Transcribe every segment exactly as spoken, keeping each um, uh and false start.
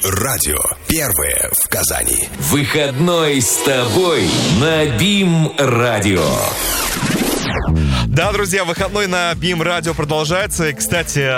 радио. Первое в Казани. Выходной с тобой на БИМ-радио. Да, друзья, выходной на БИМ-радио продолжается. И, кстати,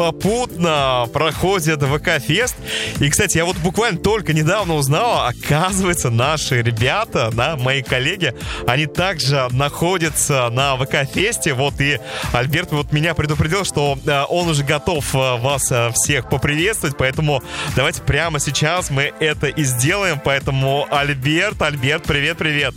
попутно проходит ВК-фест. И, кстати, я вот буквально только недавно узнал, оказывается, наши ребята, да, мои коллеги, они также находятся на ВК-фесте. Вот и Альберт вот меня предупредил, что он уже готов вас всех поприветствовать. Поэтому давайте прямо сейчас мы это и сделаем. Поэтому, Альберт, Альберт, привет-привет.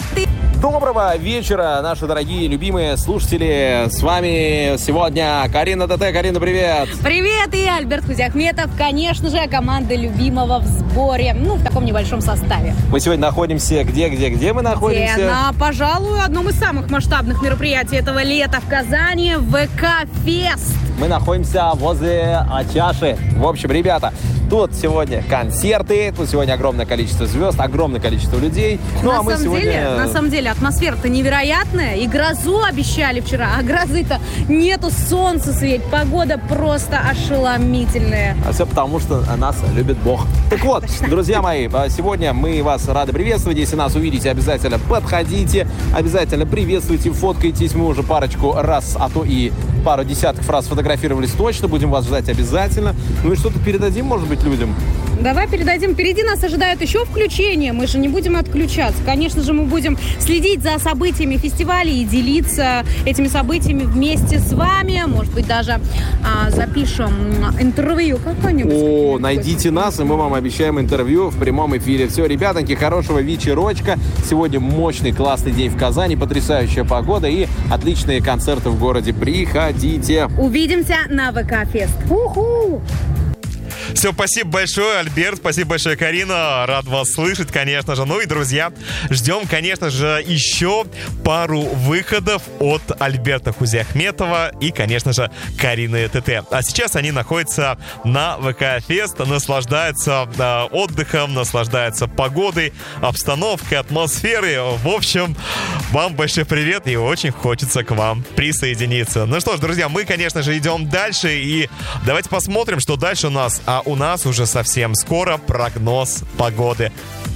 Доброго вечера, наши дорогие, любимые слушатели. С вами сегодня Карина ТТ. Карина, привет! Привет, и Альберт Хузяхметов. Конечно же, команда любимого в сборе. Ну, в таком небольшом составе. Мы сегодня находимся где, где, где мы находимся? Где? На, пожалуй, одном из самых масштабных мероприятий этого лета в Казани. ВК-фест. Мы находимся возле Ачаши. В общем, ребята, тут сегодня концерты, тут сегодня огромное количество звезд, огромное количество людей. Ну, на, а мы самом сегодня... деле, на самом деле, атмосфера-то невероятная. И грозу обещали вчера, а грозы-то нету, солнце светит. Погода просто ошеломительная. А все потому, что нас любит Бог. Так вот, друзья мои, сегодня мы вас рады приветствовать. Если нас увидите, обязательно подходите, обязательно приветствуйте, фоткайтесь. Мы уже парочку раз, а то и пару десятков раз фотографировались точно. Будем вас ждать обязательно. Ну и что-то передадим, может быть, людям? Давай передадим. Впереди нас ожидают еще включения. Мы же не будем отключаться. Конечно же, мы будем следить за событиями фестиваля и делиться этими событиями вместе с вами. Может быть, даже а, запишем интервью какое-нибудь. О, найдите нас, и мы вам обещаем интервью в прямом эфире. Все, ребятоньки, хорошего вечерочка. Сегодня мощный, классный день в Казани, потрясающая погода и отличные концерты в городе. Приходите. Увидимся на ВК-фест. Уху! Все, спасибо большое, Альберт, спасибо большое, Карина, рад вас слышать, конечно же. Ну и, друзья, ждем, конечно же, еще пару выходов от Альберта Хузяхметова и, конечно же, Карины ТТ. А сейчас они находятся на ВК-фест, наслаждаются э, отдыхом, наслаждаются погодой, обстановкой, атмосферой. В общем, вам большой привет и очень хочется к вам присоединиться. Ну что ж, друзья, мы, конечно же, идем дальше и давайте посмотрим, что дальше у нас. А у нас уже совсем скоро прогноз погоды.